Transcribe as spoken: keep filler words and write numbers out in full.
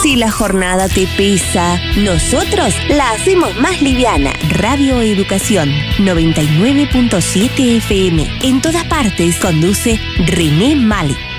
Si la jornada te pesa, nosotros la hacemos más liviana. Radio Educación noventa y nueve punto siete F M. En todas partes conduce René Mali.